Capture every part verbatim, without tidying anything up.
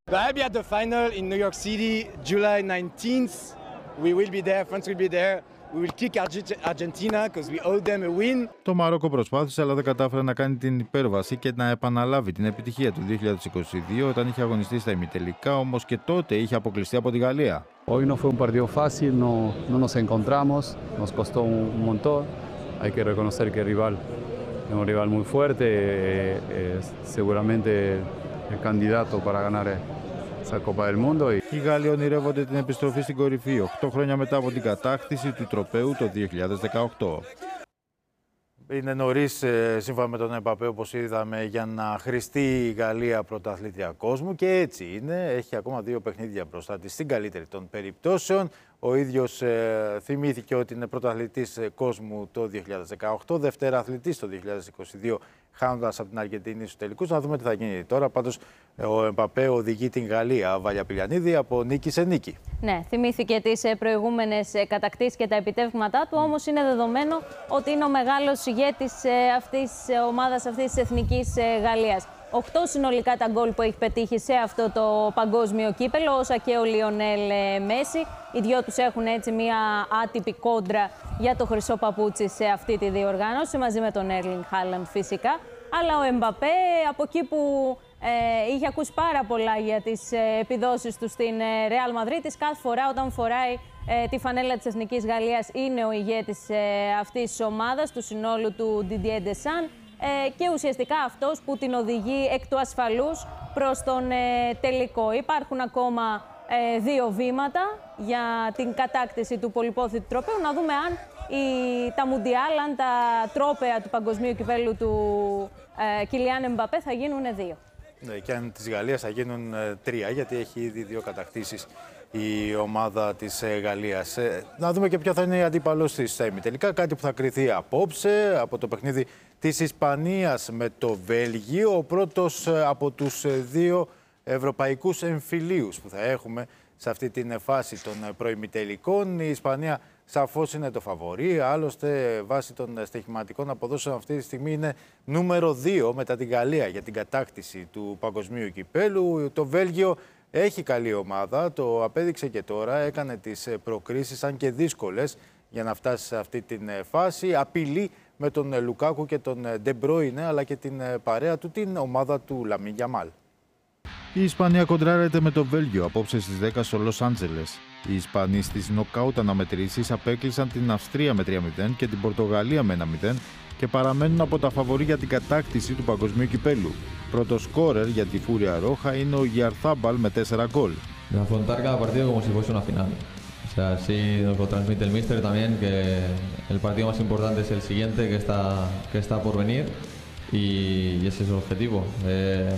I'll be at the final in New York City, July nineteenth. We will be there, France will be there. We will kick Argentina because we owe them a win. Το Μαρόκο προσπάθησε, αλλά δεν κατάφερε να κάνει την υπέρβαση και να επαναλάβει την επιτυχία του δύο χιλιάδες είκοσι δύο όταν είχε αγωνιστεί στα ημιτελικά, όμως και τότε είχε αποκλειστεί από τη Γαλλία. Hoy no fue un partido fácil, no, no nos encontramos, nos costó un montón. Hay que reconocer que el rival es un rival muy fuerte, es seguramente el candidato para ganar esa Copa del Mundo. Οι Γάλλοι ονειρεύονται την επιστροφή στην κορυφή οκτώ χρόνια μετά από την κατάκτηση του τροπαίου το δύο χιλιάδες δεκαοκτώ. Είναι νωρίς, σύμφωνα με τον Εμπαπέ, όπως είδαμε, για να χρηστεί η Γαλλία πρωταθλήτρια κόσμου, και έτσι είναι. Έχει ακόμα δύο παιχνίδια μπροστά της στην καλύτερη των περιπτώσεων. Ο ίδιος ε, θυμήθηκε ότι είναι πρωταθλητής κόσμου το δύο χιλιάδες δεκαοκτώ, δευτέρα αθλητής το δύο χιλιάδες είκοσι δύο, χάνοντας από την Αργεντινή στους τελικούς. Να δούμε τι θα γίνει τώρα. Πάντως, ο Εμπαπέ οδηγεί την Γαλλία, Βαλιαπηλιανίδη, από νίκη σε νίκη. Ναι, θυμήθηκε τις προηγούμενες κατακτήσεις και τα επιτεύγματά του, όμως είναι δεδομένο ότι είναι ο μεγάλος ηγέτης αυτής της ομάδας, αυτής της εθνικής Γαλλίας. Οκτώ συνολικά τα γκολ που έχει πετύχει σε αυτό το παγκόσμιο κύπελο, όσα και ο Λιονέλ Μέση. Οι δυο τους έχουν έτσι μια άτυπη κόντρα για το χρυσό παπούτσι σε αυτή τη διοργάνωση, μαζί με τον Έρλινγκ Χάλαντ φυσικά. Αλλά ο Εμπαπέ, από εκεί που ε, είχε ακούσει πάρα πολλά για τις ε, επιδόσεις του στην Ρεάλ Μαδρίτης, κάθε φορά όταν φοράει ε, τη φανέλα της Εθνικής Γαλλίας είναι ο ηγέτης ε, αυτής της ομάδας, του συνόλου του Didier Deschamps. Ε, και ουσιαστικά αυτός που την οδηγεί εκ του ασφαλούς προς τον ε, τελικό. Υπάρχουν ακόμα ε, δύο βήματα για την κατάκτηση του πολυπόθητου τροπαίου. Να δούμε αν η, τα Μουντιάλ, αν τα τρόπαια του παγκοσμίου κυπέλλου του ε, Κιλιάν Εμπαπέ θα γίνουν δύο. Ναι, και αν της Γαλλίας θα γίνουν ε, τρία, γιατί έχει ήδη δύο κατακτήσεις η ομάδα της ε, Γαλλίας. Ε, να δούμε και ποια θα είναι η αντίπαλος της ημιτελικά, κάτι που θα κριθεί απόψε από το παιχνίδι της Ισπανίας με το Βέλγιο, ο πρώτος από τους δύο ευρωπαϊκούς εμφυλίους που θα έχουμε σε αυτή την φάση των προημιτελικών. Η Ισπανία σαφώς είναι το φαβορί, άλλωστε βάσει των στοιχηματικών αποδόσεων αυτή τη στιγμή είναι νούμερο δύο μετά την Γαλλία για την κατάκτηση του παγκοσμίου κυπέλου. Το Βέλγιο έχει καλή ομάδα, το απέδειξε και τώρα, έκανε τις προκρίσεις αν και δύσκολες για να φτάσει σε αυτή την φάση. Απειλεί με τον Λουκάκου και τον Ντε Μπρόινε, αλλά και την παρέα του, την ομάδα του Λαμίν Γιαμάλ. Η Ισπανία κοντράρεται με το Βέλγιο απόψε στις δέκα στο Λος Άντζελες. Οι Ισπανοί στις νοκάουτ αναμετρήσεις απέκλεισαν την Αυστρία με τρία μηδέν και την Πορτογαλία με ένα μηδέν και παραμένουν από τα φαβορί για την κατάκτηση του παγκοσμίου κυπέλου. Πρώτο σκόρερ για τη Φούρια Ρόχα είναι ο Γιαρθάμπαλ με τέσσερα γκολ. De afrontar cada partido como si fuese una final. O sea, así nos lo transmite el míster también, que el partido más importante es el siguiente, que está, que está por venir, y, y ese es el objetivo. Eh,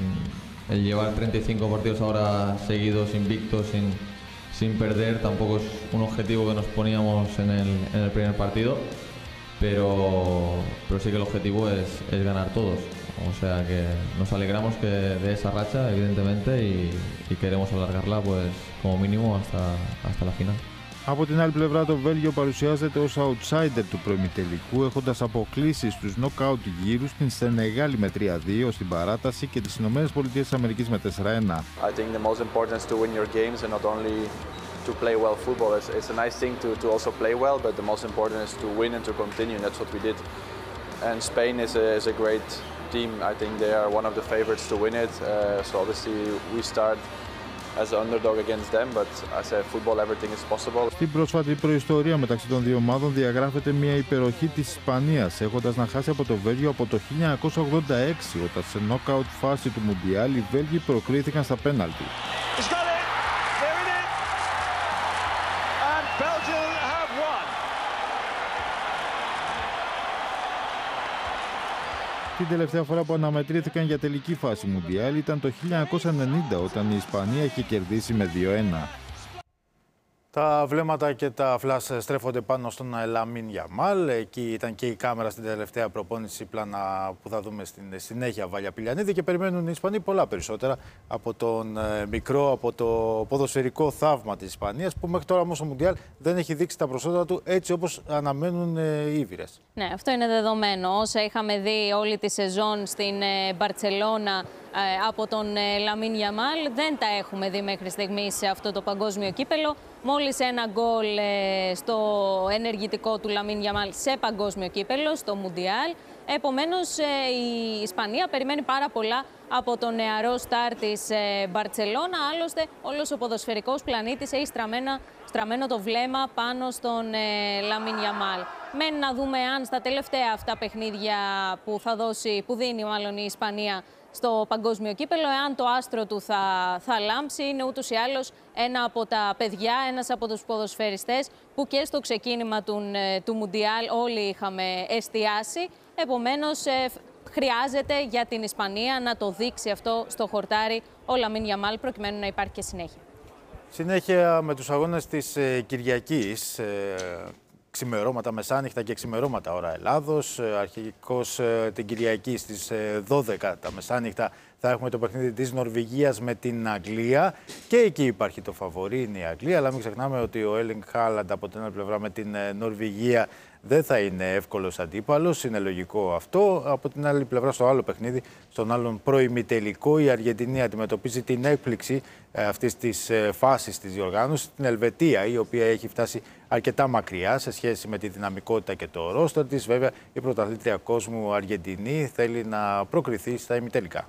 el llevar treinta y cinco partidos ahora seguidos, invictos, sin, sin perder, tampoco es un objetivo que nos poníamos en el, en el primer partido, pero, pero sí que el objetivo es, es ganar todos. O sea que nos alegramos que de esa racha, evidentemente, y, y queremos alargarla pues como mínimo hasta, hasta la final. Από την άλλη πλευρά, το Βέλγιο παρουσιάζεται ως outsider του προημιτελικού, έχοντας αποκλείσει στους knockout γύρους την Σενεγάλη με τρία δύο στην παράταση και τις Ηνωμένες Πολιτείες της Αμερικής με τέσσερα ένα. I think the most important is to win your games and not only to play well football. It's, it's a nice thing to, to also play well, but the most important is to win and to continue, and that's what we did. And Spain is a, is a great team. I think they are one of the favorites to win it. Uh, so obviously we start as an underdog against them, but as a football everything is possible. Στην πρόσφατη προϊστορία μεταξύ των δύο ομάδων διαγράφεται μια υπεροχή της Ισπανίας, έχοντας να χάσει από το Βέλγιο από το χίλια εννιακόσια ογδόντα έξι, όταν σε νοκάουτ φάση του Μουντιάλ οι Βέλγοι προκρίθηκαν στα πέναλτι. Την τελευταία φορά που αναμετρήθηκαν για τελική φάση Μουντιάλ ήταν το χίλια εννιακόσια ενενήντα, όταν η Ισπανία είχε κερδίσει με δύο ένα. Τα βλέμματα και τα φλας στρέφονται πάνω στον Λαμίν Γιαμάλ. Εκεί ήταν και η κάμερα στην τελευταία προπόνηση, πλάνα που θα δούμε στην συνέχεια, Βάλια Πηλιανίδη, και περιμένουν οι Ισπανοί πολλά περισσότερα από τον μικρό, από το ποδοσφαιρικό θαύμα της Ισπανίας, που μέχρι τώρα όμως ο Μουντιάλ δεν έχει δείξει τα προσόντα του έτσι όπως αναμένουν οι Ήβηρες. Ναι, αυτό είναι δεδομένο. Όσα είχαμε δει όλη τη σεζόν στην Μπαρτσελώνα από τον Λαμίν Γιαμάλ, δεν τα έχουμε δει μέχρι στιγμής σε αυτό το παγκόσμιο κύπελο. Μόλις ένα γκολ στο ενεργητικό του Λαμίν Γιαμάλ σε παγκόσμιο κύπελο, στο Μουντιάλ. Επομένως, η Ισπανία περιμένει πάρα πολλά από το νεαρό στάρ της Μπαρτσελώνα. Άλλωστε, όλος ο ποδοσφαιρικός πλανήτης έχει στραμμένα, στραμμένο το βλέμμα πάνω στον Λαμίν Γιαμάλ. Μένει να δούμε αν στα τελευταία αυτά παιχνίδια που θα δώσει, που δίνει μάλλον η Ισπανία στο παγκόσμιο κύπελο, εάν το άστρο του θα, θα λάμψει. Είναι ούτως ή άλλως ένα από τα παιδιά, ένας από τους ποδοσφαιριστές που και στο ξεκίνημα του, του Μουντιάλ όλοι είχαμε εστιάσει. Επομένως, ε, χρειάζεται για την Ισπανία να το δείξει αυτό στο χορτάρι ο Λαμίν Γιαμάλ, προκειμένου να υπάρχει και συνέχεια. Συνέχεια με τους αγώνες της ε, Κυριακής. Ε, Ξημερώματα μεσάνυχτα και ξημερώματα ώρα Ελλάδος. Αρχικώς την Κυριακή στις δώδεκα τα μεσάνυχτα θα έχουμε το παιχνίδι της Νορβηγίας με την Αγγλία. Και εκεί υπάρχει το φαβορί, είναι η Αγγλία. Αλλά μην ξεχνάμε ότι ο Έρλινγκ Χάλαντ από την άλλη πλευρά με την Νορβηγία δεν θα είναι εύκολος αντίπαλος. Είναι λογικό αυτό. Από την άλλη πλευρά, στο άλλο παιχνίδι, στον άλλον προημιτελικό, η Αργεντινή αντιμετωπίζει την έκπληξη αυτής της φάσης της διοργάνωσης, την Ελβετία, η οποία έχει φτάσει αρκετά μακριά σε σχέση με τη δυναμικότητα και το ρόστερ της. Βέβαια, η πρωταθλήτρια κόσμου Αργεντινή θέλει να προκριθεί στα ημιτελικά.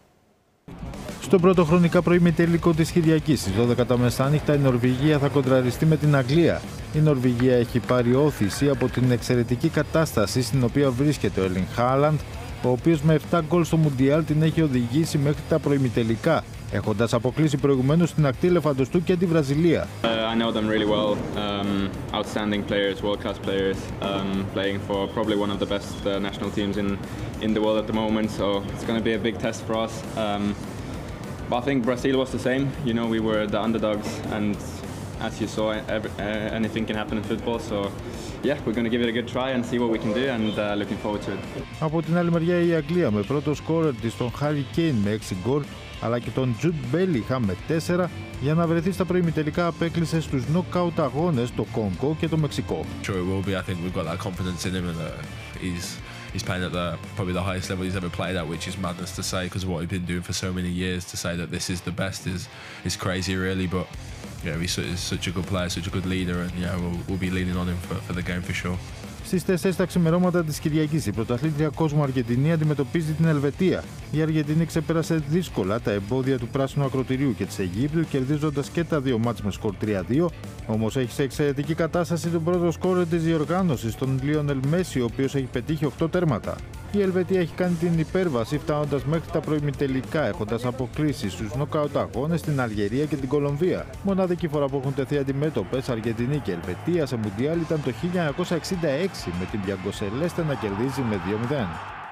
Στο πρώτο χρονικά προημιτελικό της Κυριακής στις δώδεκα τα μεσάνυχτα η Νορβηγία θα κοντραριστεί με την Αγγλία. Η Νορβηγία έχει πάρει όθηση από την εξαιρετική κατάσταση στην οποία βρίσκεται ο Έρλινγκ Χάλαντ, ο οποίος με επτά γκολ στο Μουντιάλ την έχει οδηγήσει μέχρι τα προημιτελικά, έχοντας αποκλείσει προηγουμένως την ακτή ελεφαντοστού και τη Βραζιλία. Uh, I know them really well. Um, outstanding players, world-class players, um, playing for probably one of the best uh, national teams in in the world at the moment. So it's going to be a big test for us. Um, but I think Brazil was the same. You know, we were the underdogs, and as you saw, every, uh, anything can happen in football. So yeah, we're going to give it a good try and see what we can do, and uh, looking forward to it. Από την άλλη μεριά η Αγγλία με πρώτο σκόρερ της τον Harry Kane με έξι γκολ, αλλά και τον Jude Bellingham με τέσσερα, για να βρεθεί στα προημιτελικά απέκλεισε στους knockout αγώνες το Κονγκό και το Μεξικό. Sure it will be. I think we've got that confidence in him, and uh, he's he's playing at the probably the highest level he's ever played at, which is madness to say because of what he's been doing for so many years. To say that this is the best is is crazy, really. But yeah, he's such a good player, such a good leader, and yeah, we'll we'll be leaning on him for for the game for sure. Στις τέσσερις τα ξημερώματα της Κυριακής, η πρωταθλήτρια κόσμου Αργεντινή αντιμετωπίζει την Ελβετία. Η Αργεντινή ξεπέρασε δύσκολα τα εμπόδια του πράσινου ακροτηρίου και της Αιγύπτου, κερδίζοντας και τα δύο μάτς με σκορ τρία δύο. Όμως έχει σε εξαιρετική κατάσταση τον πρώτο σκόρερ της διοργάνωσης, τον Λίονελ Μέση, ο οποίος έχει πετύχει οκτώ τέρματα. Η Ελβετία έχει κάνει την υπέρβαση, φτάνοντας μέχρι τα προημιτελικά, έχοντας αποκλείσει στους νοκάουτ αγώνες την Αλγερία και την Κολομβία. Μοναδική φορά που έχουν τεθεί αντιμέτωπες Αργεντινή και Ελβετία σε Μουντιάλ ήταν το χίλια εννιακόσια εξήντα έξι, με την Μπιαγκοσελέστε να κερδίζει με δύο μηδέν.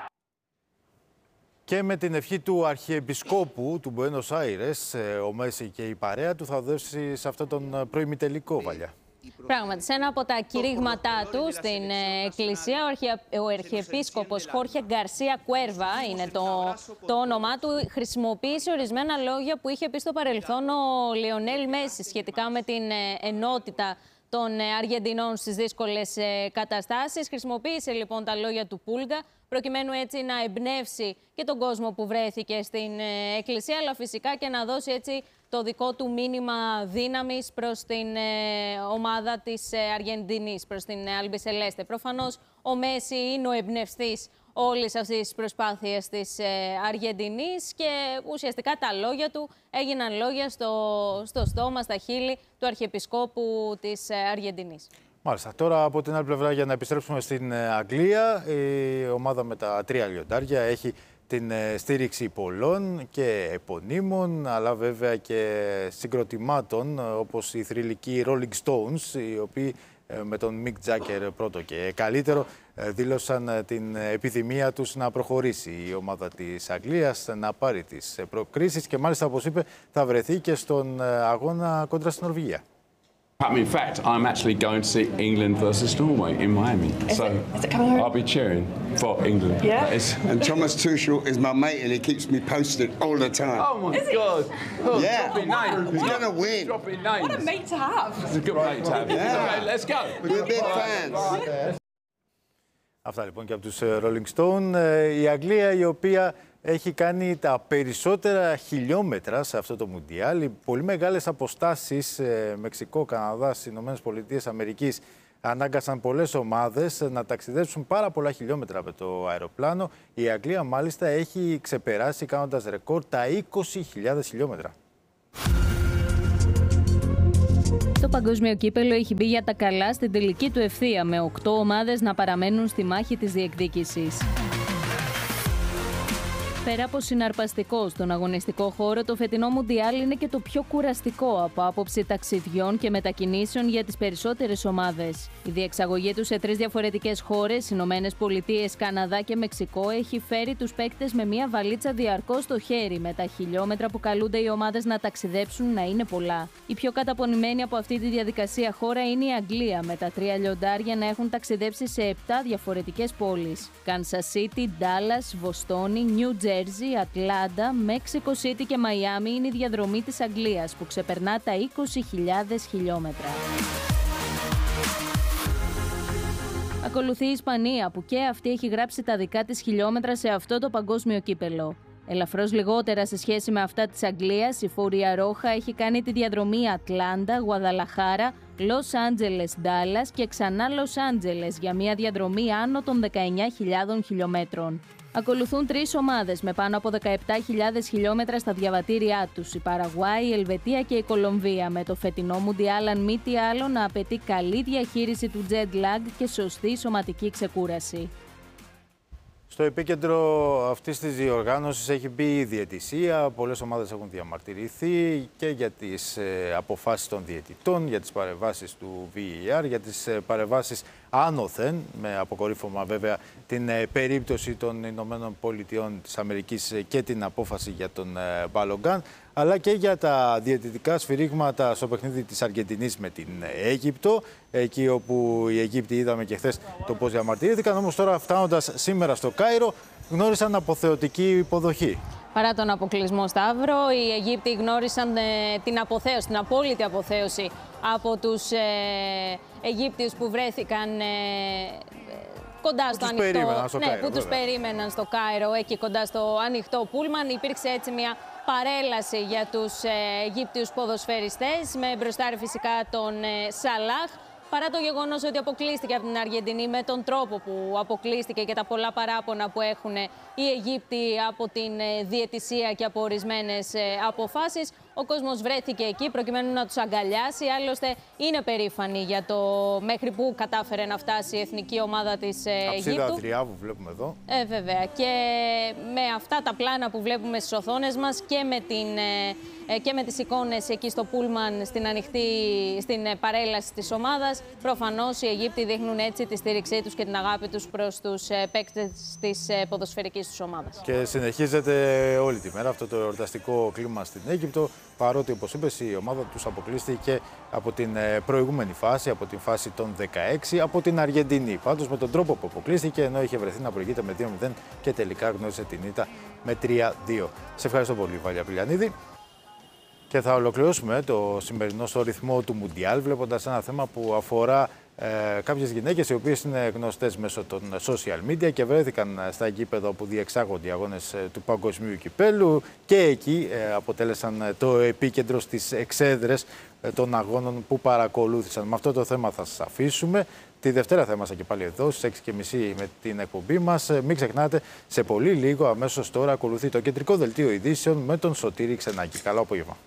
Και με την ευχή του Αρχιεπισκόπου του Μπουένος Άιρες, ο Μέση και η παρέα του θα δώσει σε αυτόν τον προημιτελικό, Βαλιά. Πράγματι, σε ένα από τα κηρύγματά του στην Εκκλησία, ο, Αρχιε... ο Αρχιεπίσκοπος Χόρχε Γκαρσία Κουέρβα είναι το... το όνομά του, χρησιμοποίησε ορισμένα λόγια που είχε πει στο παρελθόν ο Λιονέλ Μέση σχετικά με την ενότητα των Αργεντινών στις δύσκολες καταστάσεις. Χρησιμοποίησε λοιπόν τα λόγια του Πούλγα, προκειμένου έτσι να εμπνεύσει και τον κόσμο που βρέθηκε στην Εκκλησία, αλλά φυσικά και να δώσει έτσι το δικό του μήνυμα δύναμης προς την ομάδα της Αργεντινής, προς την Αλμπισελέστε. Προφανώς ο Μέση είναι ο εμπνευστής όλης αυτής της προσπάθειας της Αργεντινής και ουσιαστικά τα λόγια του έγιναν λόγια στο, στο στόμα, στα χείλη του Αρχιεπισκόπου της Αργεντινής. Μάλιστα. Τώρα από την άλλη πλευρά, για να επιστρέψουμε στην Αγγλία, η ομάδα με τα τρία λιοντάρια έχει την στήριξη πολλών και επωνύμων, αλλά βέβαια και συγκροτημάτων όπως οι θρυλικοί Rolling Stones, οι οποίοι με τον Mick Jagger πρώτο και καλύτερο δήλωσαν την επιθυμία τους να προχωρήσει η ομάδα της Αγγλίας, να πάρει τις προκρίσεις και μάλιστα, όπως είπε, θα βρεθεί και στον αγώνα κόντρα στην Νορβηγία. I mean, in fact, I'm actually going to see England versus Norway in Miami. Is so it, is it coming I'll be cheering for England. Yeah. And Thomas Tuchel is my mate, and he keeps me posted all the time. Oh my God! Oh, yeah, dropping names. he's gonna win. Dropping names. What a mate to have. It's a good mate to have. Yeah. Okay, let's go. We're big fans. Αυτά λοιπόν και από τους Rolling Stone. Η Αγγλία, η οποία έχει κάνει τα περισσότερα χιλιόμετρα σε αυτό το Μουντιάλ. Οι πολύ μεγάλες αποστάσεις, Μεξικό, Καναδάς, Ηνωμένες Πολιτείες Αμερικής, ανάγκασαν πολλές ομάδες να ταξιδέψουν πάρα πολλά χιλιόμετρα με το αεροπλάνο. Η Αγγλία μάλιστα έχει ξεπεράσει, κάνοντας ρεκόρ, τα είκοσι χιλιάδες χιλιόμετρα. Το παγκόσμιο κύπελλο έχει μπει για τα καλά στην τελική του ευθεία, με οκτώ ομάδες να παραμένουν στη μάχη της διεκδίκησης. Πέρα από συναρπαστικό στον αγωνιστικό χώρο, το φετινό Μουντιάλ είναι και το πιο κουραστικό από άποψη ταξιδιών και μετακινήσεων για τις περισσότερες ομάδες. Η διεξαγωγή του σε τρεις διαφορετικές χώρες, Ηνωμένες Πολιτείες, Καναδά και Μεξικό, έχει φέρει τους παίκτες με μια βαλίτσα διαρκώς στο χέρι, με τα χιλιόμετρα που καλούνται οι ομάδες να ταξιδέψουν να είναι πολλά. Η πιο καταπονημένη από αυτή τη διαδικασία χώρα είναι η Αγγλία, με τα τρία λιοντάρια να έχουν ταξιδέψει σε επτά διαφορετικές πόλεις. Κάνσας Σίτι, Ντάλλας, Βοστόνη, Νιου Τζέρζι, Ατλάντα, Μέξικο Σίτι και Μαϊάμι είναι η διαδρομή της Αγγλίας, που ξεπερνά τα είκοσι χιλιάδες χιλιόμετρα. Ακολουθεί η Ισπανία, που και αυτή έχει γράψει τα δικά της χιλιόμετρα σε αυτό το παγκόσμιο κύπελλο. Ελαφρώς λιγότερα σε σχέση με αυτά της Αγγλίας, η Φόρια Ρόχα έχει κάνει τη διαδρομή Ατλάντα, Γουαδαλαχάρα, Λος Άντζελες, Ντάλλας και ξανά Λος Άντζελες, για μια διαδρομή άνω των δεκαεννιά χιλιάδων χιλιομέτρων. Ακολουθούν τρεις ομάδες με πάνω από δεκαεπτά χιλιάδες χιλιόμετρα στα διαβατήριά τους, η Παραγουάη, η Ελβετία και η Κολομβία, με το φετινό Μουντιάλ αν μη τι άλλο να απαιτεί καλή διαχείριση του jet lag και σωστή σωματική ξεκούραση. Στο επίκεντρο αυτής της διοργάνωσης έχει μπει η διαιτησία. Πολλές ομάδες έχουν διαμαρτυρηθεί και για τις ε, αποφάσεις των διαιτητών, για τις παρεμβάσεις του βι έι αρ, για τις ε, παρεμβάσεις άνωθεν, με αποκορύφωμα βέβαια την ε, περίπτωση των Ηνωμένων Πολιτειών της Αμερικής ε, και την απόφαση για τον ε, Μπαλογκάν, αλλά και για τα διαιτητικά σφυρίγματα στο παιχνίδι της Αργεντινής με την Αίγυπτο, εκεί όπου οι Αιγύπτιοι είδαμε και χθες το πώς διαμαρτυρήθηκαν, όμως τώρα φτάνοντας σήμερα στο Κάιρο γνώρισαν αποθεωτική υποδοχή. Παρά τον αποκλεισμό, Σταύρο, οι Αιγύπτιοι γνώρισαν ε, την αποθέωση, την απόλυτη αποθέωση από τους ε, Αιγύπτιους που βρέθηκαν ε, κοντά στο ανοιχτό, στο ναι, Κάιρο, που τους περίμεναν στο Κάιρο, εκεί κοντά στο ανοιχτό πούλμαν. Υπήρξε έτσι μια παρέλαση για τους ε, Αιγύπτιους ποδοσφαιριστές, με μπροστάρι φυσικά τον ε, Σαλάχ. Παρά το γεγονός ότι αποκλείστηκε από την Αργεντινή με τον τρόπο που αποκλείστηκε και τα πολλά παράπονα που έχουν οι Αιγύπτιοι από την διαιτησία και από ορισμένες αποφάσεις, ο κόσμος βρέθηκε εκεί προκειμένου να τους αγκαλιάσει. Άλλωστε είναι περήφανοι για το μέχρι που κατάφερε να φτάσει η εθνική ομάδα της Αιγύπτου. Αψίδα Τριάβου βλέπουμε εδώ. Ε, βέβαια. Και με αυτά τα πλάνα που βλέπουμε στις οθόνες μας και με, την, και με τις εικόνες εκεί στο Πούλμαν στην ανοιχτή, στην παρέλαση της ομάδας, προφανώς οι Αιγύπτιοι δείχνουν έτσι τη στήριξή τους και την αγάπη τους προς τους παίκτες της ποδοσφαιρικής τους ομάδας. Και συνεχίζεται όλη τη μέρα αυτό το εορταστικό κλίμα στην Αίγυπτο, παρότι, όπως είπες, η ομάδα τους αποκλείστηκε από την προηγούμενη φάση, από την φάση των δεκαέξι, από την Αργεντινή. Πάντως με τον τρόπο που αποκλείστηκε, ενώ είχε βρεθεί να προηγείται με δύο μηδέν και τελικά γνώρισε την ήττα με τρία δύο. Σε ευχαριστώ πολύ, Βάλια Πηλιανίδη. Και θα ολοκληρώσουμε το σημερινό στο ρυθμό του Μουντιάλ, βλέποντας ένα θέμα που αφορά ε, κάποιες γυναίκες οι οποίες είναι γνωστές μέσω των social media και βρέθηκαν στα γήπεδα όπου διεξάγονται οι αγώνες ε, του Παγκοσμίου Κυπέλλου και εκεί ε, αποτέλεσαν ε, το επίκεντρο στις εξέδρες ε, των αγώνων που παρακολούθησαν. Με αυτό το θέμα θα σας αφήσουμε. Τη Δευτέρα θα είμαστε και πάλι εδώ στις έξι και μισή με την εκπομπή μας. Μην ξεχνάτε, σε πολύ λίγο, αμέσως τώρα, ακολουθεί το κεντρικό δελτίο ειδήσεων με τον Σωτήρη Ξενάκη. Καλό απόγευμα.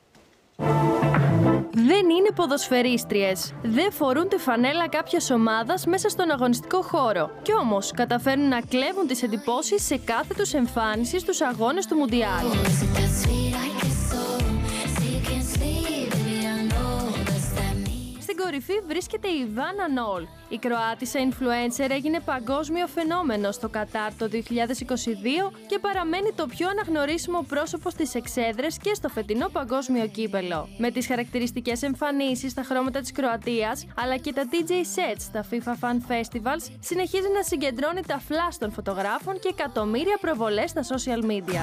Δεν είναι ποδοσφαιρίστριες. Δεν φορούν τη φανέλα κάποιας ομάδας μέσα στον αγωνιστικό χώρο. Κι όμως καταφέρνουν να κλέβουν τις εντυπώσεις σε κάθε τους εμφάνιση στους αγώνες του Μουντιάλ. Στην κορυφή βρίσκεται η Ιβάνα Νόλ. Η Κροάτισσα influencer έγινε παγκόσμιο φαινόμενο στο Κατάρ το δύο χιλιάδες είκοσι δύο και παραμένει το πιο αναγνωρίσιμο πρόσωπο στις εξέδρες και στο φετινό παγκόσμιο κύπελλο. Με τις χαρακτηριστικές εμφανίσεις στα χρώματα της Κροατίας, αλλά και τα ντι τζέι sets στα FIFA Fan Festivals, συνεχίζει να συγκεντρώνει τα flash των φωτογράφων και εκατομμύρια προβολές στα social media.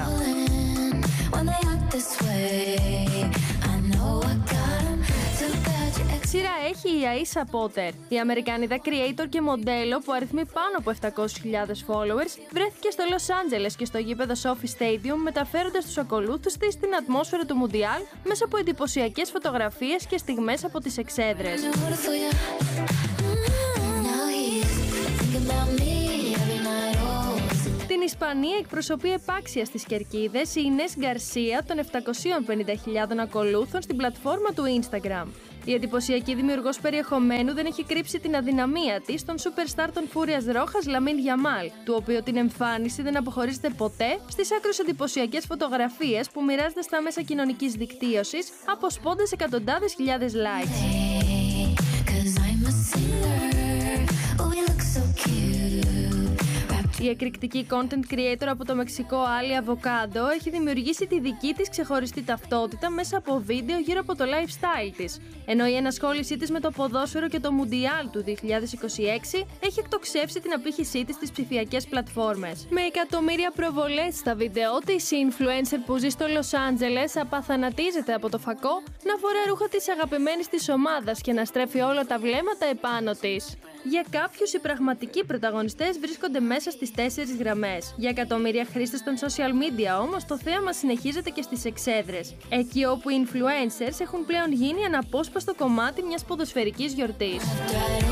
Σειρά έχει η Aisha Potter. Η Αμερικανίδα creator και μοντέλο που αριθμεί πάνω από επτακόσιες χιλιάδες followers βρέθηκε στο Los Angeles και στο γήπεδο Sophie Stadium, μεταφέροντας τους ακολούθους της στην ατμόσφαιρα του Μουντιάλ μέσα από εντυπωσιακές φωτογραφίες και στιγμές από τις εξέδρες. Την Ισπανία εκπροσωπεί επάξια στις κερκίδες η Ινές Γκαρσία των επτακόσιες πενήντα χιλιάδες ακολούθων στην πλατφόρμα του Instagram. Η εντυπωσιακή δημιουργός περιεχομένου δεν έχει κρύψει την αδυναμία της στον superstar των Φούριας Ρόχας Λαμίν Γιαμάλ, του οποίου την εμφάνιση δεν αποχωρίζεται ποτέ στις άκρως εντυπωσιακές φωτογραφίες που μοιράζεται στα μέσα κοινωνικής δικτύωσης, αποσπώντας εκατοντάδες χιλιάδες likes. Η εκρηκτική content creator από το Μεξικό Άλλη Αβοκάντο έχει δημιουργήσει τη δική της ξεχωριστή ταυτότητα μέσα από βίντεο γύρω από το lifestyle της, ενώ η ενασχόλησή της με το ποδόσφαιρο και το Μουντιάλ του δύο χιλιάδες είκοσι έξι έχει εκτοξεύσει την απήχησή της στις ψηφιακές πλατφόρμες. Με εκατομμύρια προβολές στα βίντεο της, η influencer που ζει στο Los Angeles απαθανατίζεται από το φακό να φορά ρούχα της αγαπημένης της ομάδας και να στρέφει όλα τα βλέμματα επάνω της. Για κάποιους, οι πραγματικοί πρωταγωνιστές βρίσκονται μέσα στις τέσσερις γραμμές. Για εκατομμύρια χρήστες των social media όμως, το θέαμα συνεχίζεται και στις εξέδρες. Εκεί όπου οι influencers έχουν πλέον γίνει αναπόσπαστο κομμάτι μιας ποδοσφαιρικής γιορτής.